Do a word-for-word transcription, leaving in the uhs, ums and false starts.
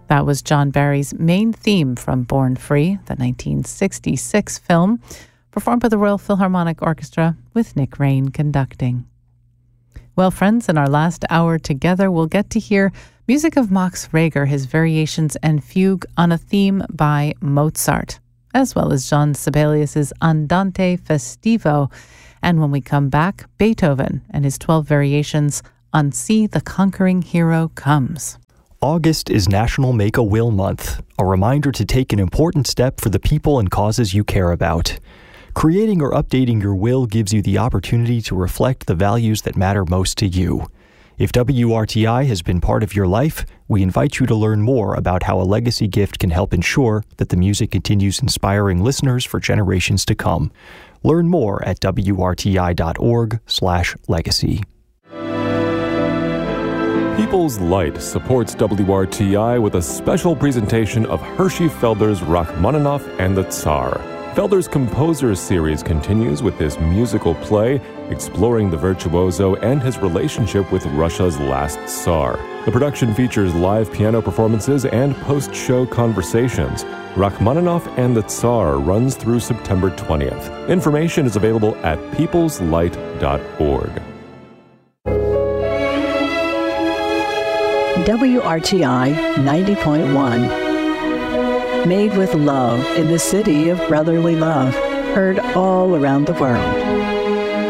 That was John Barry's main theme from Born Free, the nineteen sixty-six film, performed by the Royal Philharmonic Orchestra with Nick Raine conducting. Well, friends, in our last hour together, we'll get to hear music of Max Reger, his variations and fugue on a theme by Mozart, as well as John Sibelius's Andante Festivo. And when we come back, Beethoven and his twelve variations on See the Conquering Hero Comes. August is National Make a Will Month, a reminder to take an important step for the people and causes you care about. Creating or updating your will gives you the opportunity to reflect the values that matter most to you. If W R T I has been part of your life, we invite you to learn more about how a legacy gift can help ensure that the music continues inspiring listeners for generations to come. Learn more at W R T I dot org slash legacy. People's Light supports W R T I with a special presentation of Hershey Felder's Rachmaninoff and the Tsar. Felder's Composers series continues with this musical play exploring the virtuoso and his relationship with Russia's last Tsar. The production features live piano performances and post-show conversations. Rachmaninoff and the Tsar runs through September twentieth. Information is available at peoples light dot org. W R T I ninety point one. Made with love in the city of brotherly love. Heard all around the world.